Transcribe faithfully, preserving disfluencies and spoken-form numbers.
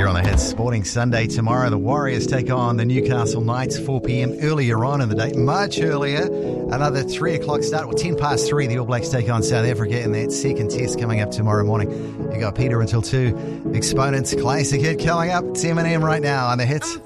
on the Hits. Sporting Sunday tomorrow. The Warriors take on the Newcastle Knights, four p.m. earlier on in the day, much earlier. Another three o'clock start, or ten past three, the All Blacks take on South Africa in that second test coming up tomorrow morning. You got Peter until two. Exponents Classic Hit coming up. It's Eminem right now on the Hits.